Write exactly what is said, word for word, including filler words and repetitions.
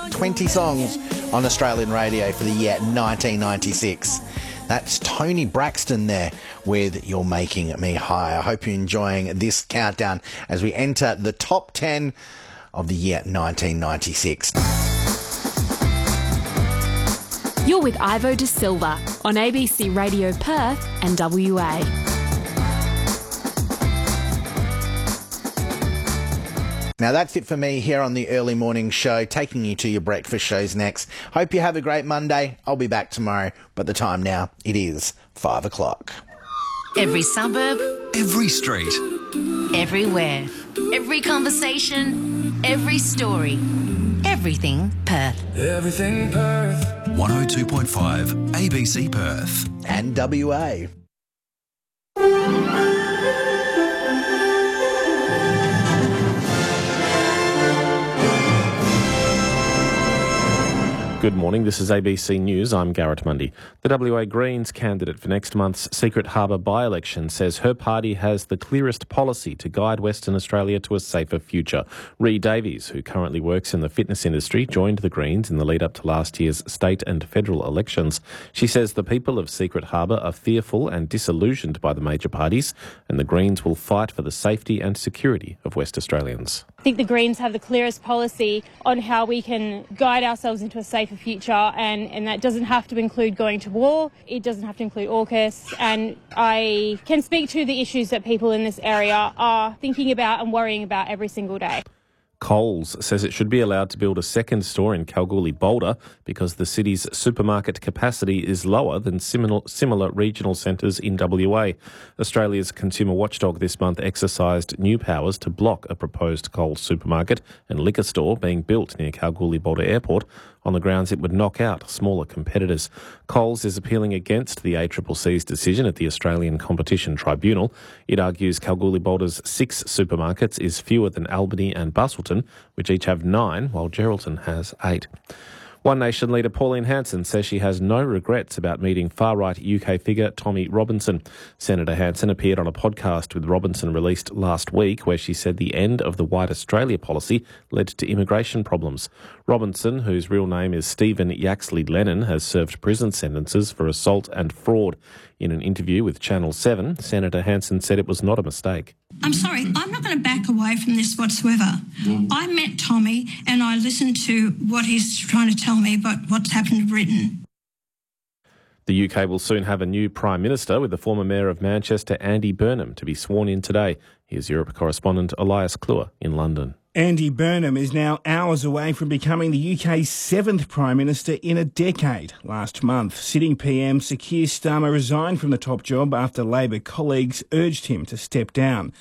twenty songs on Australian radio for the year nineteen ninety-six. That's Tony Braxton there with You're Making Me High. I hope you're enjoying this countdown as we enter the top ten of the year nineteen ninety-six. You're with Ivo De Silva on A B C Radio Perth and W A. Now that's it for me here on the early morning show, taking you to your breakfast shows next. Hope you have a great Monday. I'll be back tomorrow, but the time now, it is five o'clock. Every suburb, every street, everywhere, every conversation, every story, everything Perth. Everything Perth. one oh two point five A B C Perth. And W A. Good morning, this is A B C News. I'm Garrett Mundy. The W A Greens candidate for next month's Secret Harbour by-election says her party has the clearest policy to guide Western Australia to a safer future. Ree Davies, who currently works in the fitness industry, joined the Greens in the lead-up to last year's state and federal elections. She says the people of Secret Harbour are fearful and disillusioned by the major parties, and the Greens will fight for the safety and security of West Australians. I think the Greens have the clearest policy on how we can guide ourselves into a safer future, and, and that doesn't have to include going to war, it doesn't have to include AUKUS, and I can speak to the issues that people in this area are thinking about and worrying about every single day. Coles says it should be allowed to build a second store in Kalgoorlie-Boulder because the city's supermarket capacity is lower than similar, similar regional centres in W A. Australia's consumer watchdog this month exercised new powers to block a proposed Coles supermarket and liquor store being built near Kalgoorlie-Boulder Airport on the grounds it would knock out smaller competitors. Coles is appealing against the A C C C's decision at the Australian Competition Tribunal. It argues Kalgoorlie-Boulder's six supermarkets is fewer than Albany and Busselton, which each have nine, while Geraldton has eight. One Nation leader Pauline Hanson says she has no regrets about meeting far-right U K figure Tommy Robinson. Senator Hanson appeared on a podcast with Robinson released last week where she said the end of the White Australia policy led to immigration problems. Robinson, whose real name is Stephen Yaxley Lennon, has served prison sentences for assault and fraud. In an interview with Channel seven, Senator Hanson said it was not a mistake. I'm sorry, I'm not going to back away from this whatsoever. Mm. I met Tommy and I listened to what he's trying to tell me about what's happened in Britain. The U K will soon have a new Prime Minister, with the former Mayor of Manchester, Andy Burnham, to be sworn in today. Here's Europe correspondent Elias Kluwer in London. Andy Burnham is now hours away from becoming the U K's seventh Prime Minister in a decade. Last month, sitting P M Sir Keir Starmer resigned from the top job after Labor colleagues urged him to step down.